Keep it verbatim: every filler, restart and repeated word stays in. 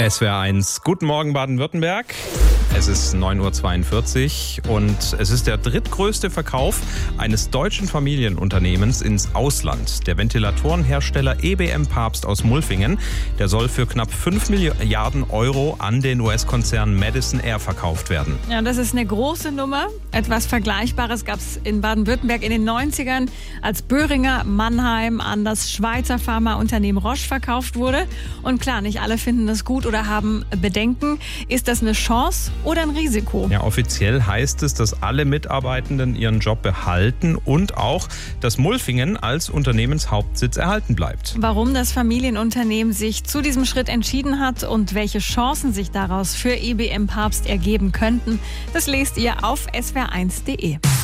S W R eins, guten Morgen Baden-Württemberg. Es ist neun Uhr zweiundvierzig und es ist der drittgrößte Verkauf eines deutschen Familienunternehmens ins Ausland. Der Ventilatorenhersteller E B M Papst aus Mulfingen, der soll für knapp fünf Milliarden Euro an den U S-Konzern Madison Air verkauft werden. Ja, das ist eine große Nummer. Etwas Vergleichbares gab es in Baden-Württemberg in den neunzigern, als Böhringer Mannheim an das Schweizer Pharmaunternehmen Roche verkauft wurde. Und klar, nicht alle finden das gut oder haben Bedenken. Ist das eine Chance oder ein Risiko? Ja, offiziell heißt es, dass alle Mitarbeitenden ihren Job behalten und auch, dass Mulfingen als Unternehmenshauptsitz erhalten bleibt. Warum das Familienunternehmen sich zu diesem Schritt entschieden hat und welche Chancen sich daraus für E B M Papst ergeben könnten, das lest ihr auf S W R eins punkt de.